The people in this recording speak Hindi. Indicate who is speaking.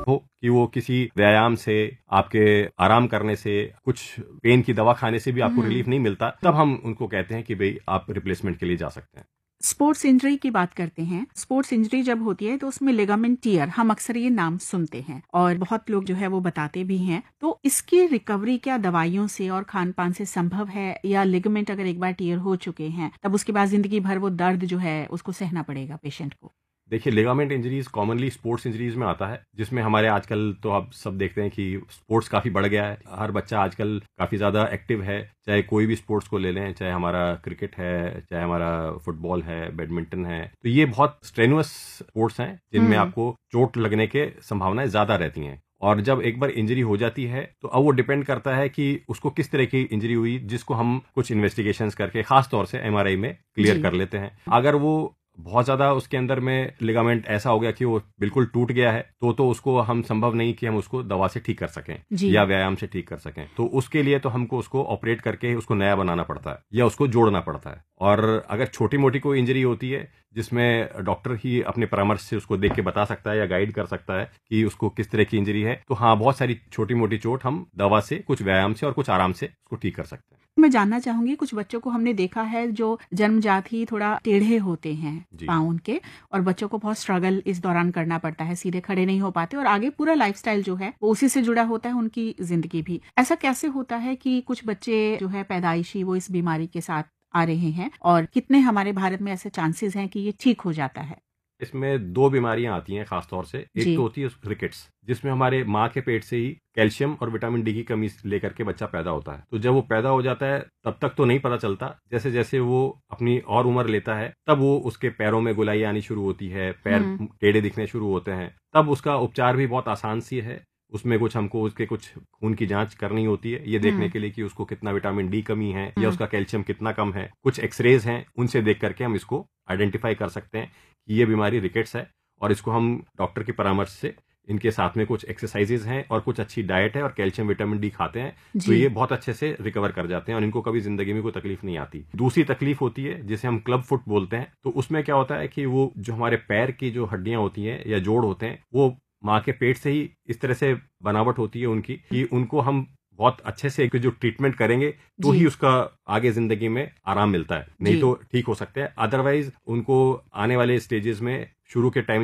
Speaker 1: हो कि वो किसी व्यायाम से, आपके आराम करने से, कुछ पेन की दवा खाने से भी आपको रिलीफ नहीं मिलता, तब हम उनको कहते हैं कि भाई आप रिप्लेसमेंट के लिए जा सकते हैं।
Speaker 2: स्पोर्ट्स इंजरी की बात करते हैं। स्पोर्ट्स इंजरी जब होती है तो उसमें लिगामेंट टियर, हम अक्सर ये नाम सुनते हैं और बहुत लोग जो है वो बताते भी हैं। तो इसकी रिकवरी क्या दवाइयों से और खान-पान से संभव है, या लिगामेंट अगर एक बार टियर हो चुके हैं तब उसके बाद जिंदगी भर वो दर्द जो है उसको सहना पड़ेगा पेशेंट को?
Speaker 1: देखिए, ligament injuries commonly sports injuries में आता है, जिसमें हमारे आजकल तो आप सब देखते हैं कि स्पोर्ट्स काफी बढ़ गया है। हर बच्चा आजकल काफी ज्यादा एक्टिव है, चाहे कोई भी स्पोर्ट्स को ले लें, चाहे हमारा क्रिकेट है, चाहे हमारा फुटबॉल है, बैडमिंटन है। तो ये बहुत स्ट्रेनुअस स्पोर्ट्स हैं जिनमें आपको चोट लगने के संभावनाएं ज्यादा रहती हैं। और जब एक बार इंजरी हो जाती है तो अब वो डिपेंड करता है कि उसको किस तरह की इंजरी हुई, जिसको हम कुछ इन्वेस्टिगेशंस करके खास तौर से एमआरआई में क्लियर कर लेते हैं। अगर वो बहुत ज्यादा उसके अंदर में लिगामेंट ऐसा हो गया कि वो बिल्कुल टूट गया है, तो उसको हम संभव नहीं कि हम उसको दवा से ठीक कर सकें या व्यायाम से ठीक कर सकें। तो उसके लिए तो हमको उसको ऑपरेट करके उसको नया बनाना पड़ता है या उसको जोड़ना पड़ता है। और अगर छोटी मोटी कोई इंजरी होती है जिसमें डॉक्टर ही अपने परामर्श से उसको देख के बता सकता है या गाइड कर सकता है कि उसको किस तरह की इंजरी है, तो हाँ, बहुत सारी छोटी मोटी चोट हम दवा से, कुछ व्यायाम से और कुछ आराम से उसको ठीक कर सकते हैं।
Speaker 2: मैं जानना चाहूंगी, कुछ बच्चों को हमने देखा है जो जन्मजात ही थोड़ा टेढ़े होते हैं पाँव उनके, और बच्चों को बहुत स्ट्रगल इस दौरान करना पड़ता है, सीधे खड़े नहीं हो पाते और आगे पूरा लाइफस्टाइल जो है वो उसी से जुड़ा होता है, उनकी जिंदगी भी। ऐसा कैसे होता है कि कुछ बच्चे जो है पैदाइशी वो इस बीमारी के साथ आ रहे हैं, और कितने हमारे भारत में ऐसे चांसेस हैं कि ये ठीक हो जाता है?
Speaker 1: इसमें दो बीमारियां आती हैं खास तौर से। एक तो होती है रिकेट्स, जिसमें हमारे माँ के पेट से ही कैल्शियम और विटामिन डी की कमी लेकर के बच्चा पैदा होता है। तो जब वो पैदा हो जाता है तब तक तो नहीं पता चलता, जैसे जैसे वो अपनी और उम्र लेता है तब वो उसके पैरों में गोलाई आनी शुरू होती है, पैर टेढ़े दिखने शुरू होते हैं। तब उसका उपचार भी बहुत आसान सी है। उसमें कुछ हमको उसके कुछ खून की जांच करनी होती है, ये देखने के लिए कि उसको कितना विटामिन डी कमी है या उसका कैल्शियम कितना कम है। कुछ एक्सरेज हैं, उनसे देख करके हम इसको आइडेंटिफाई कर सकते हैं कि ये बीमारी रिकेट्स है। और इसको हम डॉक्टर की परामर्श से, इनके साथ में कुछ एक्सरसाइजेज हैं और कुछ अच्छी डाइट है और कैल्शियम विटामिन डी खाते हैं, तो ये बहुत अच्छे से रिकवर कर जाते हैं और इनको कभी जिंदगी में कोई तकलीफ नहीं आती। दूसरी तकलीफ होती है जिसे हम क्लब फुट बोलते हैं। तो उसमें क्या होता है कि वो जो हमारे पैर की जो हड्डियां होती हैं या जोड़ होते हैं, वो माँ के पेट से ही इस तरह से बनावट होती है उनकी कि उनको हम बहुत अच्छे से जो ट्रीटमेंट करेंगे तो ही उसका आगे जिंदगी में आराम मिलता है, नहीं तो ठीक हो सकते हैं। अदरवाइज उनको आने वाले स्टेजेस में शुरू के टाइम